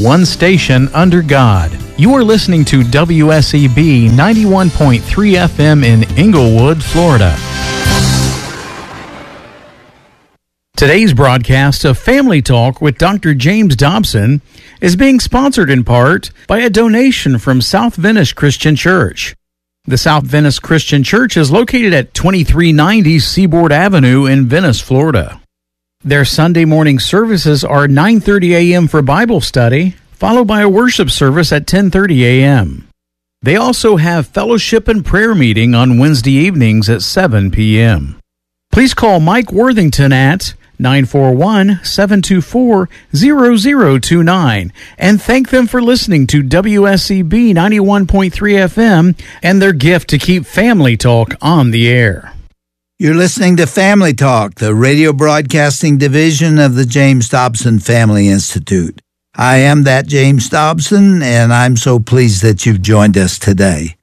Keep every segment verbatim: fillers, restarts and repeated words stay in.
one station under God. You are listening to W S E B ninety-one point three F M in Inglewood, Florida. Today's broadcast of Family Talk with Doctor James Dobson is being sponsored in part by a donation from South Venice Christian Church. The South Venice Christian Church is located at twenty-three ninety Seaboard Avenue in Venice, Florida. Their Sunday morning services are nine thirty a.m. for Bible study, followed by a worship service at ten thirty a.m. They also have fellowship and prayer meeting on Wednesday evenings at seven p.m. Please call Mike Worthington at nine four one, seven two four, zero zero two nine and thank them for listening to W S E B ninety-one point three F M and their gift to keep Family Talk on the air. You're listening to Family Talk, the radio broadcasting division of the James Dobson Family Institute. I am that James Dobson, and I'm so pleased that you've joined us today.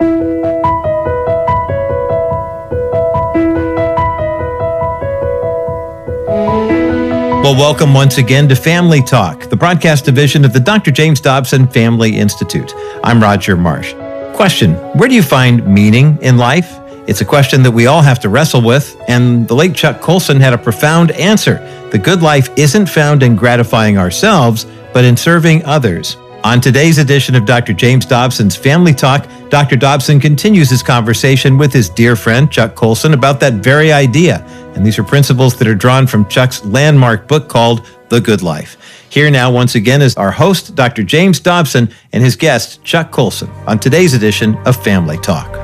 Well, welcome once again to Family Talk, the broadcast division of the Doctor James Dobson Family Institute. I'm Roger Marsh. Question: where do you find meaning in life? It's a question that we all have to wrestle with, and the late Chuck Colson had a profound answer. The good life isn't found in gratifying ourselves, but in serving others. On today's edition of Doctor James Dobson's Family Talk, Doctor Dobson continues his conversation with his dear friend Chuck Colson about that very idea. And these are principles that are drawn from Chuck's landmark book called The Good Life. Here now, once again, is our host, Doctor James Dobson, and his guest, Chuck Colson, on today's edition of Family Talk.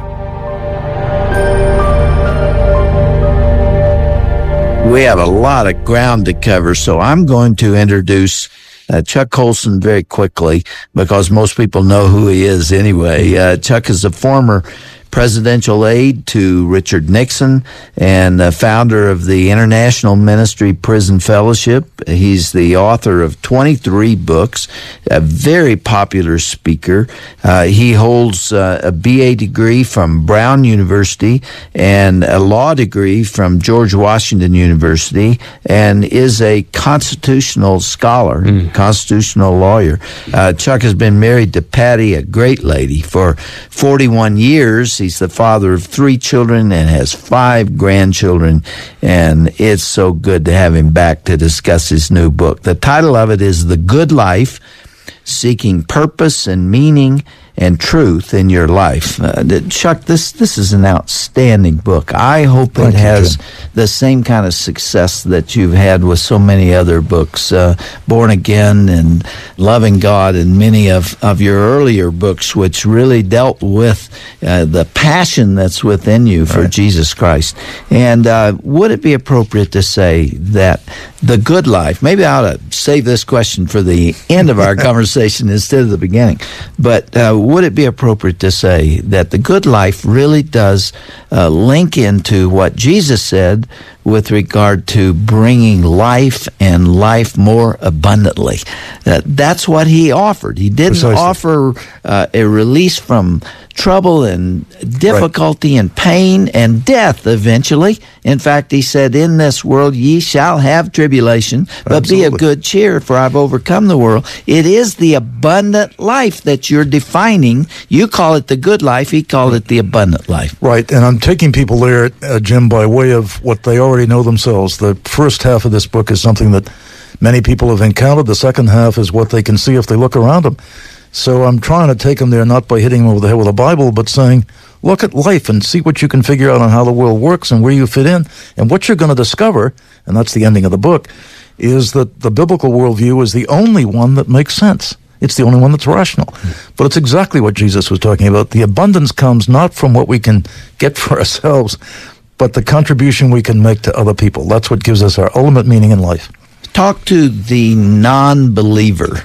We have a lot of ground to cover, so I'm going to introduce uh, Chuck Colson very quickly because most people know who he is anyway. Uh, Chuck is a former presidential aide to Richard Nixon and uh, founder of the International Ministry Prison Fellowship. He's the author of twenty-three books, a very popular speaker. Uh, he holds uh, a B A degree from Brown University and a law degree from George Washington University and is a constitutional scholar, mm. constitutional lawyer. Uh, Chuck has been married to Patty, a great lady, for forty-one years. He's the father of three children and has five grandchildren, and it's so good to have him back to discuss his new book. The title of it is The Good Life, Seeking Purpose and Meaning and Truth in Your Life. Uh, Chuck, this this is an outstanding book. I hope Thank it has you, the same kind of success that you've had with so many other books, uh, Born Again and Loving God, and many of, of your earlier books, which really dealt with uh, the passion that's within you for right. Jesus Christ. And uh, would it be appropriate to say that the good life, maybe I ought to save this question for the end of our conversation instead of the beginning, but uh, would it be appropriate to say that the good life really does uh, link into what Jesus said with regard to bringing life and life more abundantly? Uh, that's what he offered. He didn't Precisely. offer uh, a release from trouble and difficulty right. and pain and death eventually. In fact, he said, in this world ye shall have tribulation, but Absolutely. be of good cheer, for I've overcome the world. It is the abundant life that you're defining. You call it the good life, he called it the abundant life. Right, and I'm taking people there, uh, Jim, by way of what they already know themselves. The first half of this book is something that many people have encountered. The second half is what they can see if they look around them. So I'm trying to take them there not by hitting them over the head with a Bible, but saying, look at life and see what you can figure out on how the world works and where you fit in. And what you're going to discover, and that's the ending of the book, is that the biblical worldview is the only one that makes sense. It's the only one that's rational. Mm. But it's exactly what Jesus was talking about. The abundance comes not from what we can get for ourselves, but the contribution we can make to other people. That's what gives us our ultimate meaning in life. Talk to the non-believer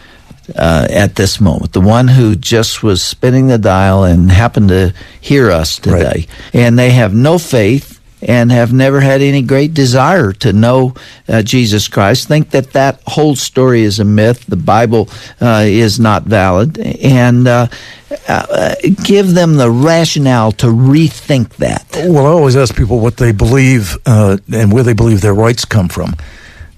uh, at this moment, the one who just was spinning the dial and happened to hear us today. Right. And they have no faith and have never had any great desire to know uh, Jesus Christ, think that that whole story is a myth, the Bible uh, is not valid, and uh, uh, give them the rationale to rethink that. Well, I always ask people what they believe uh, and where they believe their rights come from.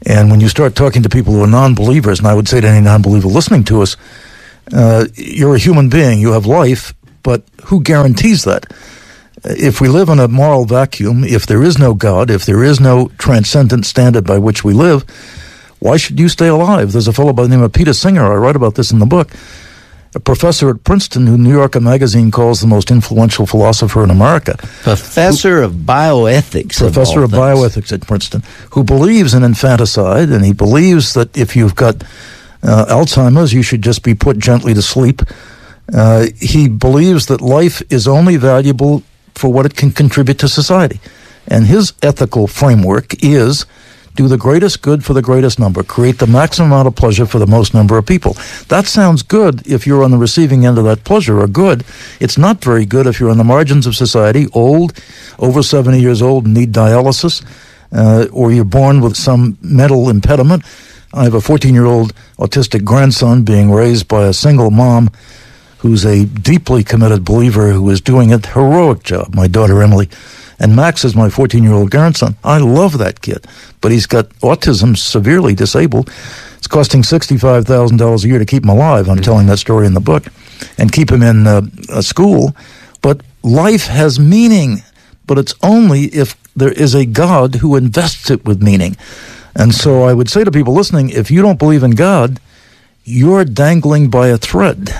And when you start talking to people who are non-believers, and I would say to any non-believer listening to us, uh, you're a human being, you have life, but who guarantees that? If we live in a moral vacuum, if there is no God, if there is no transcendent standard by which we live, why should you stay alive? There's a fellow by the name of Peter Singer, I write about this in the book, a professor at Princeton who New Yorker magazine calls the most influential philosopher in America. Professor who, of bioethics. Professor of, of bioethics at Princeton, who believes in infanticide, and he believes that if you've got uh, Alzheimer's, you should just be put gently to sleep. Uh, he believes that life is only valuable for what it can contribute to society. And his ethical framework is do the greatest good for the greatest number, create the maximum amount of pleasure for the most number of people. That sounds good if you're on the receiving end of that pleasure, or good. It's not very good if you're on the margins of society, old, over seventy years old, and need dialysis, uh, or you're born with some mental impediment. I have a fourteen-year-old autistic grandson being raised by a single mom who's a deeply committed believer who is doing a heroic job, my daughter Emily. And Max is my fourteen-year-old grandson. I love that kid, but he's got autism, severely disabled. It's costing sixty-five thousand dollars a year to keep him alive. I'm telling that story in the book, and keep him in uh, a school. But life has meaning, but it's only if there is a God who invests it with meaning. And so I would say to people listening, if you don't believe in God, you're dangling by a thread.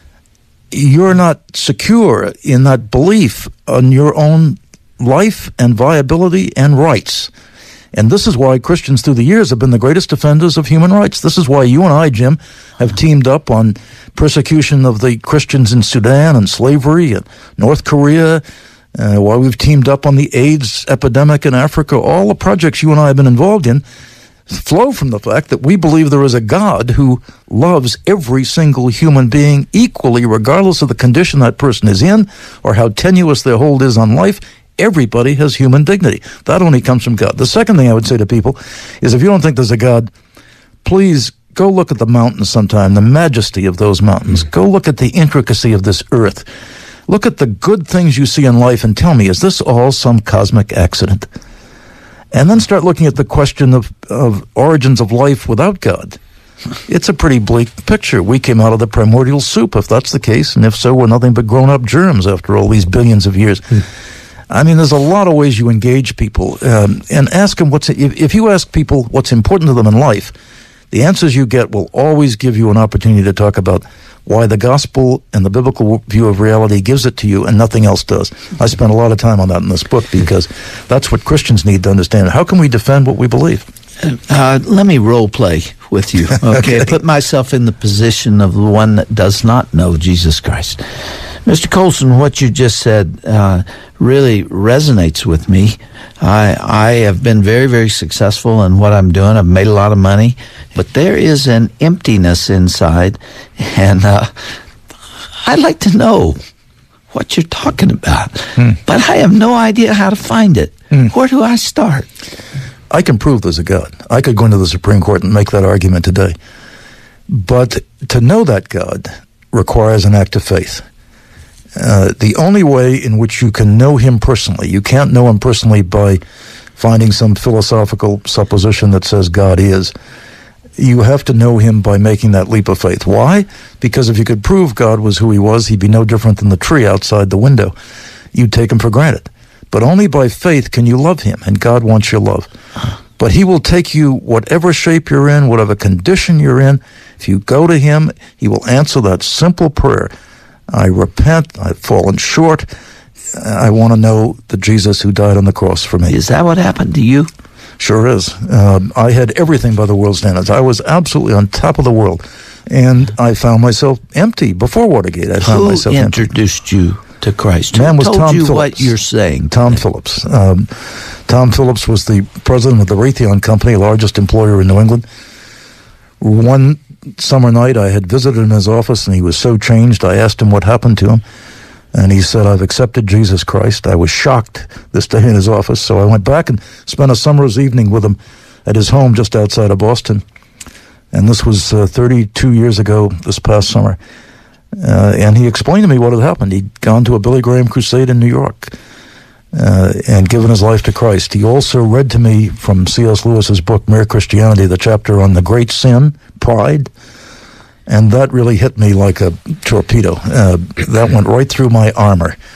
You're not secure in that belief on your own life and viability and rights. And this is why Christians through the years have been the greatest defenders of human rights. This is why you and I, Jim, have teamed up on persecution of the Christians in Sudan and slavery and North Korea, uh, why we've teamed up on the AIDS epidemic in Africa. All the projects you and I have been involved in flow from the fact that we believe there is a God who loves every single human being equally, regardless of the condition that person is in or how tenuous their hold is on life. Everybody has human dignity. That only comes from God. The second thing I would say to people is, if you don't think there's a God, please go look at the mountains sometime, the majesty of those mountains. Mm. Go look at the intricacy of this earth. Look at the good things you see in life and tell me, is this all some cosmic accident? And then start looking at the question of, of origins of life without God. It's a pretty bleak picture. We came out of the primordial soup, if that's the case, and if so, we're nothing but grown-up germs after all these billions of years. Mm. I mean, there's a lot of ways you engage people, um, and ask them what's, if, if you ask people what's important to them in life, the answers you get will always give you an opportunity to talk about why the gospel and the biblical view of reality gives it to you and nothing else does. I spent a lot of time on that in this book because that's what Christians need to understand. How can we defend what we believe? Uh, let me role play with you, okay? Put myself in the position of the one that does not know Jesus Christ. Mister Colson, what you just said uh, really resonates with me. I I have been very, very successful in what I'm doing. I've made a lot of money, but there is an emptiness inside, and uh, I'd like to know what you're talking about, hmm. but I have no idea how to find it. Hmm. Where do I start? I can prove there's a God. I could go into the Supreme Court and make that argument today. But to know that God requires an act of faith. Uh, the only way in which you can know him personally, you can't know him personally by finding some philosophical supposition that says God is. You have to know him by making that leap of faith. Why? Because if you could prove God was who he was, he'd be no different than the tree outside the window. You'd take him for granted. But only by faith can you love him, and God wants your love. But he will take you whatever shape you're in, whatever condition you're in. If you go to him, he will answer that simple prayer. I repent, I've fallen short. I want to know the Jesus who died on the cross for me. Is that what happened to you? Sure is. Um, I had everything by the world's standards. I was absolutely on top of the world. And I found myself empty before Watergate. I found who myself empty. Introduced you to Christ? Man Who was told Tom you Phillips. What you're saying? Tom Phillips. Um, Tom Phillips was the president of the Raytheon Company, largest employer in New England. One summer night, I had visited him in his office, and he was so changed. I asked him what happened to him, and he said, I've accepted Jesus Christ. I was shocked this day in his office, so I went back and spent a summer's evening with him at his home just outside of Boston. And this was uh, thirty-two years ago this past summer. Uh, and he explained to me what had happened. He'd gone to a Billy Graham crusade in New York. uh, and given his life to Christ. He also read to me from C S Lewis's book, Mere Christianity, the chapter on the great sin, pride, and that really hit me like a torpedo. Uh, that went right through my armor.